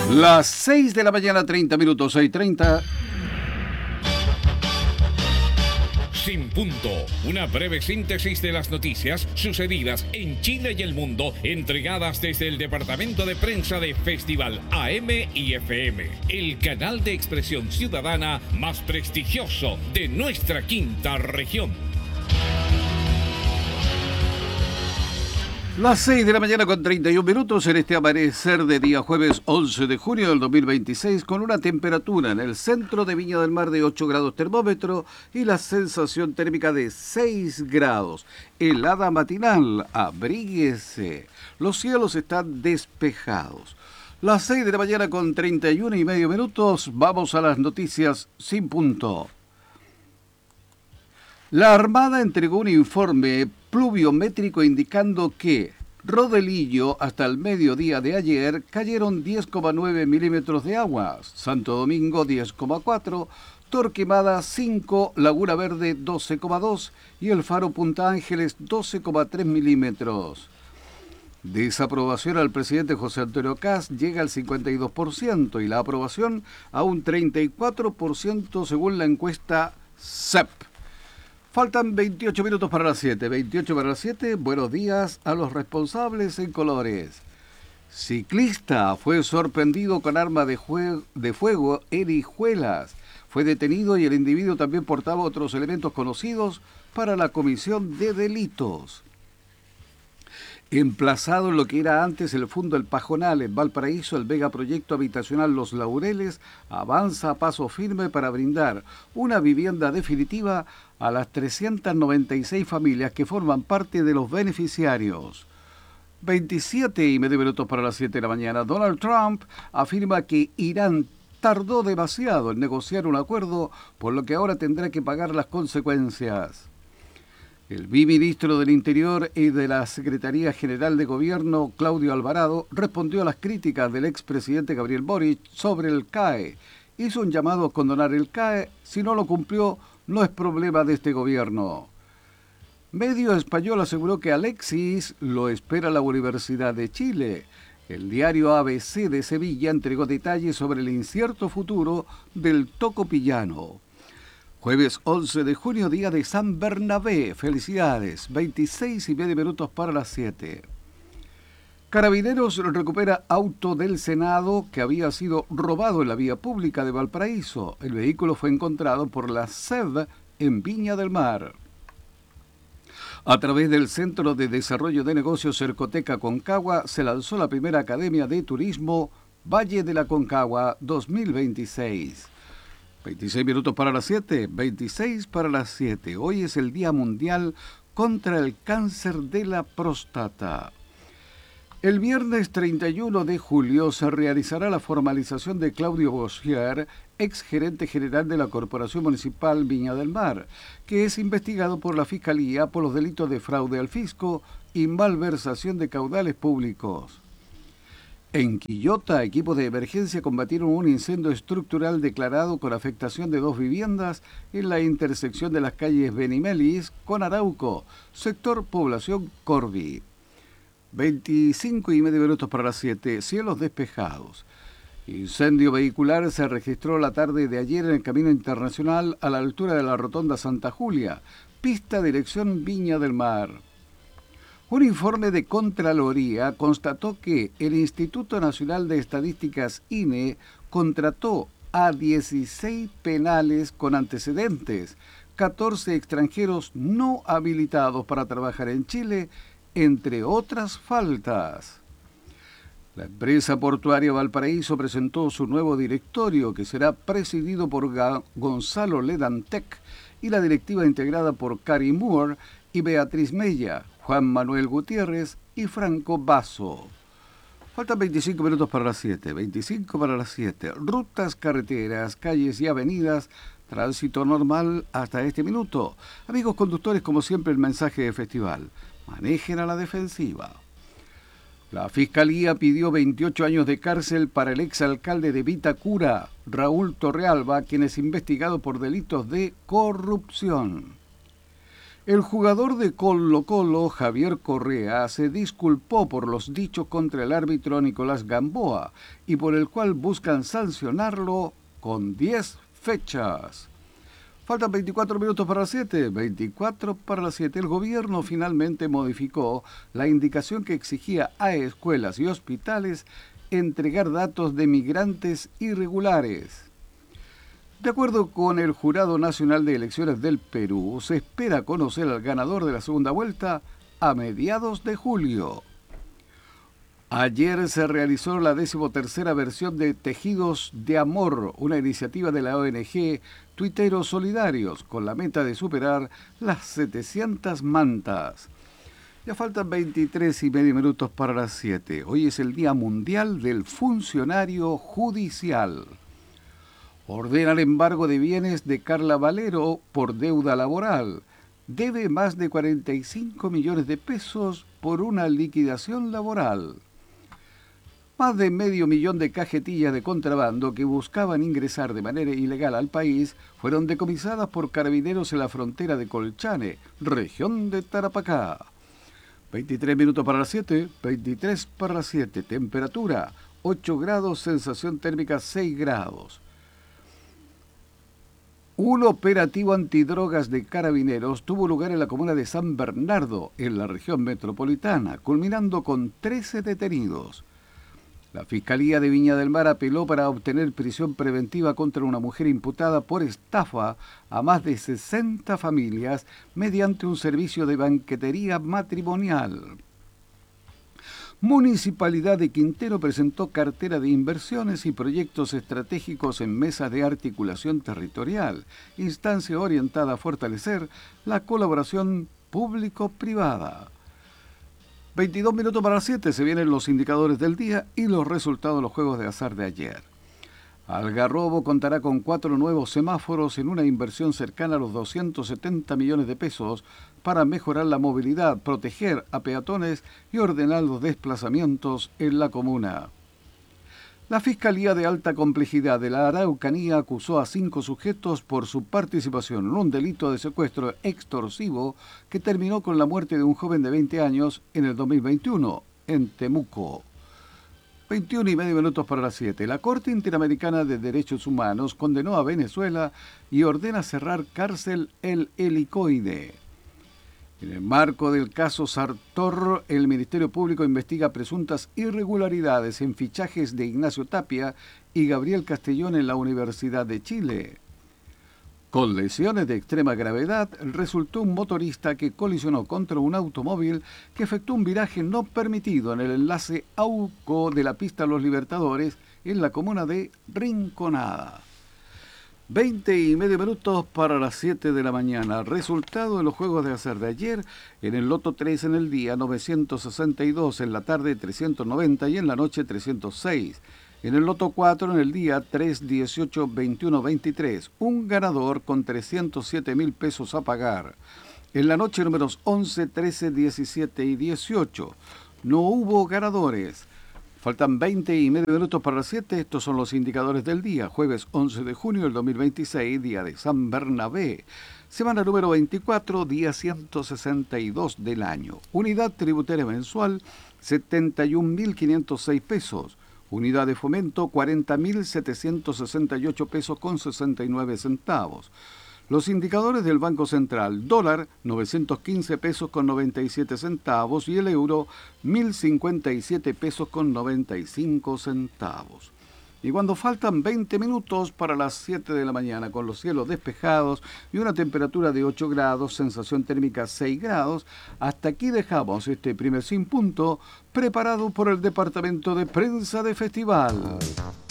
Las 6 de la mañana, 30 minutos, 6:30. Sin Punto, una breve síntesis de las noticias sucedidas en Chile y el mundo, entregadas desde el departamento de prensa de Festival AM y FM, el canal de expresión ciudadana más prestigioso de nuestra quinta región. Las 6 de la mañana con 31 minutos en este amanecer de día jueves 11 de junio del 2026, con una temperatura en el centro de Viña del Mar de 8 grados termómetro y la sensación térmica de 6 grados. Helada matinal, abríguese. Los cielos están despejados. Las 6 de la mañana con 31 y medio minutos, vamos a las noticias sin punto. La Armada entregó un informe pluviométrico indicando que Rodelillo hasta el mediodía de ayer cayeron 10,9 milímetros de agua, Santo Domingo 10,4, Torquemada 5, Laguna Verde 12,2 y el Faro Punta Ángeles 12,3 milímetros. Desaprobación al presidente José Antonio Kast llega al 52% y la aprobación a un 34% según la encuesta CEP. Faltan 28 minutos para las 7. 28 para las 7. Buenos días a los responsables en colores. Ciclista fue sorprendido con arma de fuego en Hijuelas. Fue detenido y el individuo también portaba otros elementos conocidos para la comisión de delitos. Emplazado en lo que era antes el Fundo El Pajonal en Valparaíso, el megaproyecto habitacional Los Laureles avanza a paso firme para brindar una vivienda definitiva a las 396 familias que forman parte de los beneficiarios. 27 y medio minutos para las 7 de la mañana. Donald Trump afirma que Irán tardó demasiado en negociar un acuerdo, por lo que ahora tendrá que pagar las consecuencias. El viceministro del Interior y de la Secretaría General de Gobierno, Claudio Alvarado, respondió a las críticas del expresidente Gabriel Boric sobre el CAE. Hizo un llamado a condonar el CAE. Si no lo cumplió, no es problema de este gobierno. Medio español aseguró que Alexis lo espera la Universidad de Chile. El diario ABC de Sevilla entregó detalles sobre el incierto futuro del tocopillano. Jueves 11 de junio, día de San Bernabé. Felicidades. 26 y medio minutos para las 7. Carabineros recupera auto del Senado que había sido robado en la vía pública de Valparaíso. El vehículo fue encontrado por la SED en Viña del Mar. A través del Centro de Desarrollo de Negocios Cercoteca Concagua se lanzó la primera Academia de Turismo Valle de la Concagua 2026. 26 minutos para las 7, 26 para las 7. Hoy es el Día Mundial contra el Cáncer de la Próstata. El viernes 31 de julio se realizará la formalización de Claudio Bossier, exgerente general de la Corporación Municipal Viña del Mar, que es investigado por la Fiscalía por los delitos de fraude al fisco y malversación de caudales públicos. En Quillota, equipos de emergencia combatieron un incendio estructural declarado con afectación de 2 viviendas en la intersección de las calles Benimelis con Arauco, sector población Corvi. 25 y medio minutos para las 7, cielos despejados. Incendio vehicular se registró la tarde de ayer en el Camino Internacional a la altura de la Rotonda Santa Julia, pista dirección Viña del Mar. Un informe de Contraloría constató que el Instituto Nacional de Estadísticas INE contrató a 16 penales con antecedentes, 14 extranjeros no habilitados para trabajar en Chile, entre otras faltas. La empresa portuaria Valparaíso presentó su nuevo directorio, que será presidido por Gonzalo Ledantec y la directiva integrada por Cari Moore y Beatriz Mella, Juan Manuel Gutiérrez y Franco Basso. Faltan 25 minutos para las 7, 25 para las 7. Rutas, carreteras, calles y avenidas, tránsito normal hasta este minuto. Amigos conductores, como siempre, el mensaje de festival. Manejen a la defensiva. La Fiscalía pidió 28 años de cárcel para el exalcalde de Vitacura, Raúl Torrealba, quien es investigado por delitos de corrupción. El jugador de Colo-Colo, Javier Correa, se disculpó por los dichos contra el árbitro Nicolás Gamboa y por el cual buscan sancionarlo con 10 fechas. Faltan 24 minutos para las 7, 24 para las 7. El gobierno finalmente modificó la indicación que exigía a escuelas y hospitales entregar datos de migrantes irregulares. De acuerdo con el Jurado Nacional de Elecciones del Perú, se espera conocer al ganador de la segunda vuelta a mediados de julio. Ayer se realizó la 13ª versión de Tejidos de Amor, una iniciativa de la ONG Tuiteros Solidarios, con la meta de superar las 700 mantas. Ya faltan 23 y medio minutos para las 7. Hoy es el Día Mundial del Funcionario Judicial. Ordena el embargo de bienes de Carla Valero por deuda laboral. Debe más de 45 millones de pesos por una liquidación laboral. Más de 500.000 de cajetillas de contrabando que buscaban ingresar de manera ilegal al país fueron decomisadas por carabineros en la frontera de Colchane, región de Tarapacá. 23 minutos para las 7, 23 para las 7. Temperatura 8 grados, sensación térmica 6 grados. Un operativo antidrogas de carabineros tuvo lugar en la comuna de San Bernardo, en la región metropolitana, culminando con 13 detenidos. La Fiscalía de Viña del Mar apeló para obtener prisión preventiva contra una mujer imputada por estafa a más de 60 familias mediante un servicio de banquetería matrimonial. Municipalidad de Quintero presentó cartera de inversiones y proyectos estratégicos en mesa de articulación territorial, instancia orientada a fortalecer la colaboración público-privada. 22 minutos para las 7, se vienen los indicadores del día y los resultados de los juegos de azar de ayer. Algarrobo contará con 4 nuevos semáforos en una inversión cercana a los 270 millones de pesos para mejorar la movilidad, proteger a peatones y ordenar los desplazamientos en la comuna. La Fiscalía de Alta Complejidad de la Araucanía acusó a 5 sujetos por su participación en un delito de secuestro extorsivo que terminó con la muerte de un joven de 20 años en el 2021, en Temuco. 21 y medio minutos para las 7. La Corte Interamericana de Derechos Humanos condenó a Venezuela y ordena cerrar cárcel El Helicoide. En el marco del caso Sartor, el Ministerio Público investiga presuntas irregularidades en fichajes de Ignacio Tapia y Gabriel Castellón en la Universidad de Chile. Con lesiones de extrema gravedad, resultó un motorista que colisionó contra un automóvil que efectuó un viraje no permitido en el enlace Auco de la pista Los Libertadores en la comuna de Rinconada. 20 y medio minutos para las 7 de la mañana. Resultado de los juegos de azar de ayer: en el loto 3 en el día 962, en la tarde 390 y en la noche 306. En el loto 4 en el día 3, 18, 21, 23. Un ganador con 307.000 pesos a pagar. En la noche números 11, 13, 17 y 18. No hubo ganadores. Faltan 20 y medio minutos para las 7. Estos son los indicadores del día. Jueves 11 de junio del 2026, día de San Bernabé. Semana número 24, día 162 del año. Unidad tributaria mensual, 71.506 pesos. Unidad de fomento, 40.768 pesos con 69 centavos. Los indicadores del Banco Central: dólar, 915 pesos con 97 centavos y el euro, 1.057 pesos con 95 centavos. Y cuando faltan 20 minutos para las 7 de la mañana, con los cielos despejados y una temperatura de 8 grados, sensación térmica 6 grados, hasta aquí dejamos este primer Sin Punto, preparado por el Departamento de Prensa de Festival.